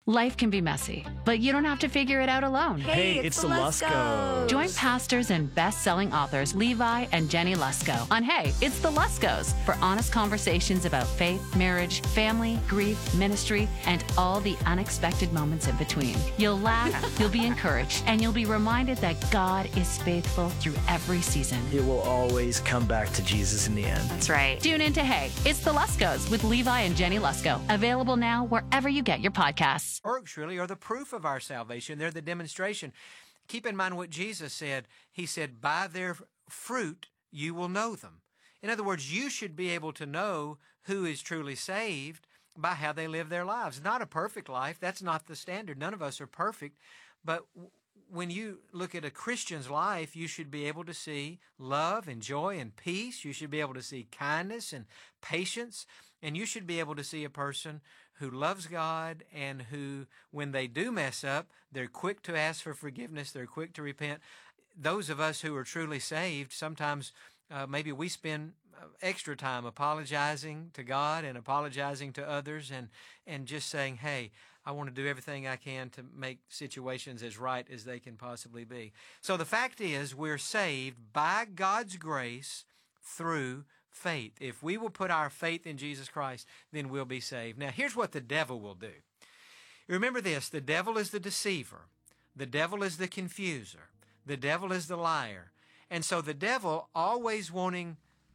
Life can be messy, but you don't have to figure it out alone. Hey, it's the Luskos. Join pastors and best-selling authors Levi and Jenny Lusko on Hey, It's the Luskos for honest conversations about faith, marriage, family, grief, ministry, and all the unexpected moments in between. You'll laugh, you'll be encouraged, and you'll be reminded that God is faithful through every season. It will always come back to Jesus in the end. That's right. Tune in to Hey, It's the Luskos with Levi and Jenny Lusko. Available now wherever you get your podcasts. Works really are the proof of our salvation. They're the demonstration. Keep in mind what Jesus said. He said, by their fruit you will know them. In other words, you should be able to know who is truly saved by how they live their lives. Not a perfect life. That's not the standard. None of us are perfect. But when you look at a Christian's life, you should be able to see love and joy and peace. You should be able to see kindness and patience. And you should be able to see a person who loves God and who, when they do mess up, they're quick to ask for forgiveness. They're quick to repent. Those of us who are truly saved, sometimes maybe we spend extra time apologizing to God and apologizing to others and just saying, hey, I want to do everything I can to make situations as right as they can possibly be. So the fact is, we're saved by God's grace through faith. If we will put our faith in Jesus Christ, then we'll be saved. Now, here's what the devil will do. Remember this, the devil is the deceiver. The devil is the confuser. The devil is the liar. And so the devil, always wanting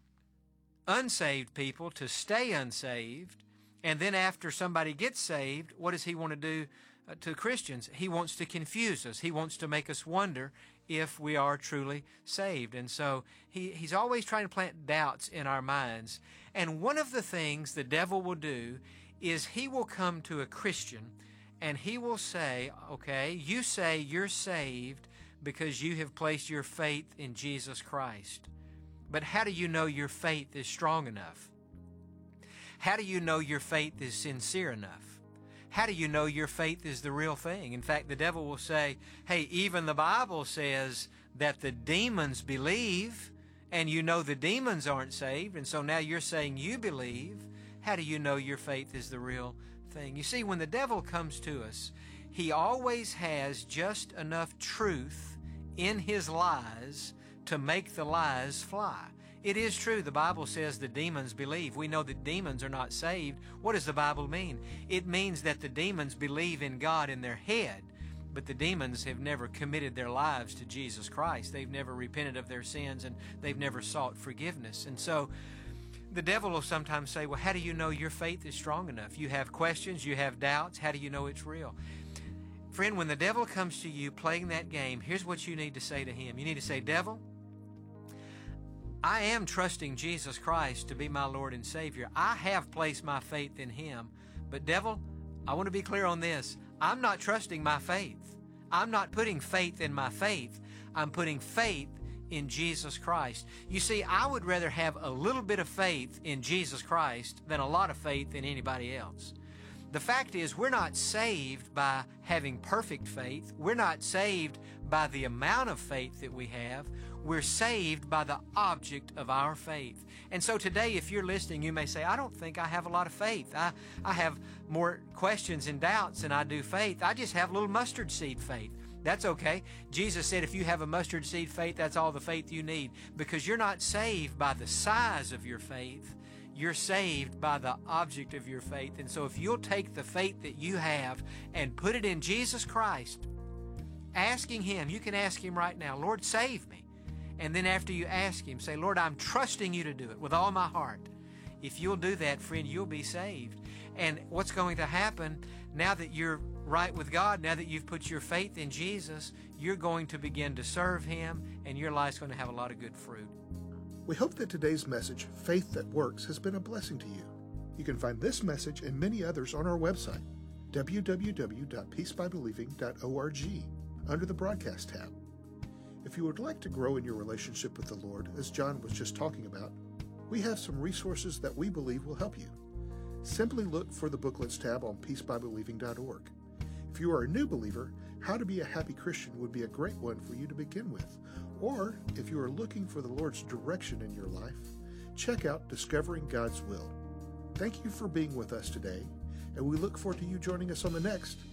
unsaved people to stay unsaved, and then after somebody gets saved, what does he want to do to Christians? He wants to confuse us. He wants to make us wonder if we are truly saved. And so he's always trying to plant doubts in our minds. And one of the things the devil will do is he will come to a Christian and he will say, okay, you say you're saved because you have placed your faith in Jesus Christ. But how do you know your faith is strong enough? How do you know your faith is sincere enough? How do you know your faith is the real thing? In fact, the devil will say, hey, even the Bible says that the demons believe, and you know the demons aren't saved, and so now you're saying you believe. How do you know your faith is the real thing? You see, when the devil comes to us, he always has just enough truth in his lies to make the lies fly. It is true, the Bible says the demons believe. We know that demons are not saved. What does the Bible mean? It means that the demons believe in God in their head, but the demons have never committed their lives to Jesus Christ. They've never repented of their sins, and they've never sought forgiveness. And so the devil will sometimes say, well, how do you know your faith is strong enough? You have questions, you have doubts. How do you know it's real? Friend, when the devil comes to you playing that game, here's what you need to say to him. You need to say, devil, I am trusting Jesus Christ to be my Lord and Savior. I have placed my faith in Him. But devil, I want to be clear on this. I'm not trusting my faith. I'm not putting faith in my faith. I'm putting faith in Jesus Christ. You see, I would rather have a little bit of faith in Jesus Christ than a lot of faith in anybody else. The fact is, we're not saved by having perfect faith. We're not saved by the amount of faith that we have. We're saved by the object of our faith. And so today, if you're listening, you may say, I don't think I have a lot of faith. I have more questions and doubts than I do faith. I just have a little mustard seed faith. That's okay. Jesus said if you have a mustard seed faith, that's all the faith you need, because you're not saved by the size of your faith. You're saved by the object of your faith. And so if you'll take the faith that you have and put it in Jesus Christ, asking Him, you can ask Him right now, Lord, save me. And then after you ask Him, say, Lord, I'm trusting you to do it with all my heart. If you'll do that, friend, you'll be saved. And what's going to happen now that you're right with God, now that you've put your faith in Jesus, you're going to begin to serve Him, and your life's going to have a lot of good fruit. We hope that today's message, Faith That Works, has been a blessing to you. You can find this message and many others on our website, www.peacebybelieving.org, under the Broadcast tab. If you would like to grow in your relationship with the Lord, as John was just talking about, we have some resources that we believe will help you. Simply look for the Booklets tab on peacebybelieving.org. If you are a new believer, How to Be a Happy Christian would be a great one for you to begin with. Or, if you are looking for the Lord's direction in your life, check out Discovering God's Will. Thank you for being with us today, and we look forward to you joining us on the next